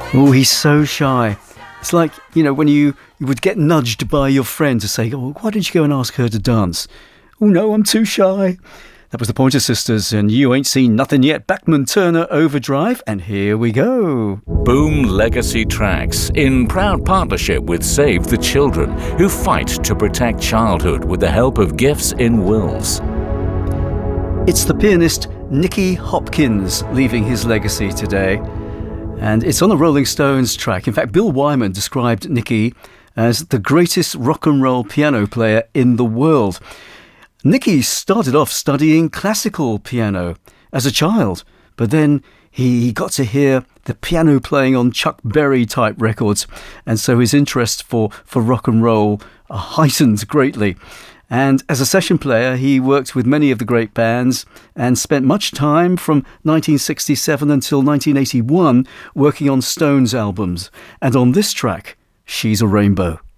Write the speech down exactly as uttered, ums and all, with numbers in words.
Oh, he's so shy. It's like, you know, when you, you would get nudged by your friend to say, oh, why don't you go and ask her to dance? Oh, no, I'm too shy. That was the Pointer Sisters, and You Ain't Seen Nothing Yet. Bachman Turner Overdrive, and here we go. Boom Legacy Tracks, in proud partnership with Save the Children, who fight to protect childhood with the help of gifts in wills. It's the pianist Nicky Hopkins leaving his legacy today, and it's on a Rolling Stones track. In fact, Bill Wyman described Nicky as the greatest rock and roll piano player in the world. Nicky started off studying classical piano as a child, but then he got to hear the piano playing on Chuck Berry type records, and so his interest for, for rock and roll heightened greatly. And as a session player, he worked with many of the great bands and spent much time from nineteen sixty-seven until nineteen eighty-one working on Stones albums. And on this track, She's a Rainbow.